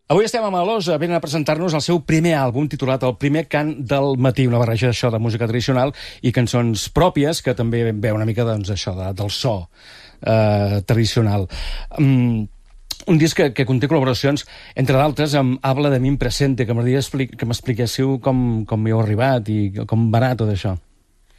Avui estem amb Alosa, venen a presentar-nos el seu primer àlbum titulat El primer cant del matí, una barreja d'això de música tradicional i cançons pròpies que també ve una mica doncs, això del so tradicional. Un disc que conté col·laboracions, entre d'altres, amb Habla de mi presente, que m'agradaria que m'expliquéssiu com hi heu arribat i com va anar tot això.